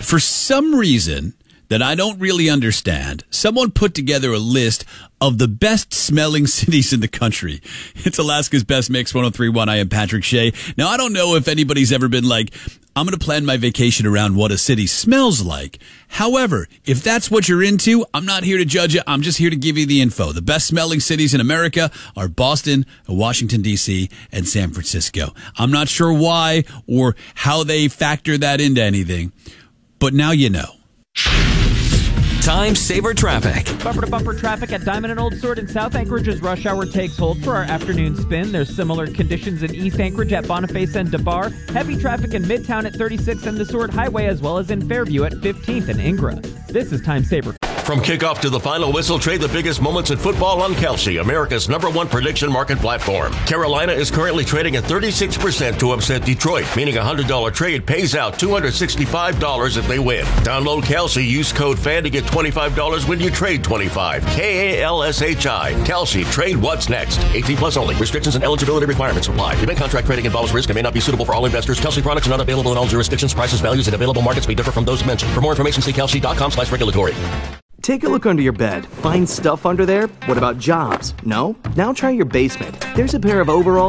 For some reason that I don't really understand, someone put together a list of the best smelling cities in the country. It's Alaska's Best Mix 103.1. I am Patrick Shea. Now, I don't know if anybody's ever been like, I'm going to plan my vacation around what a city smells like. However, if that's what you're into, I'm not here to judge you. I'm just here to give you the info. The best smelling cities in America are Boston, Washington, D.C., and San Francisco. I'm not sure why or how they factor that into anything, but now you know. Time Saver Traffic. Bumper-to-bumper traffic at Diamond and Old Sword in South Anchorage as rush hour takes hold for our afternoon spin. There's similar conditions in East Anchorage at Boniface and DeBar. Heavy traffic in Midtown at 36th and the Sword Highway, as well as in Fairview at 15th and Ingra. This is Time Saver. From kickoff to the final whistle, trade the biggest moments in football on Kalshi, America's #1 prediction market platform. Carolina is currently trading at 36% to upset Detroit, meaning a $100 trade pays out $265 if they win. Download Kalshi, use code FAN to get $25 when you trade $25. KALSHI. Kalshi, trade what's next. 18 plus only. Restrictions and eligibility requirements apply. Event contract trading involves risk and may not be suitable for all investors. Kalshi products are not available in all jurisdictions. Prices, values, and available markets may differ from those mentioned. For more information, see kalshi.com/regulatory. Take a look under your bed. Find stuff under there? What about jobs? No? Now try your basement. There's a pair of overalls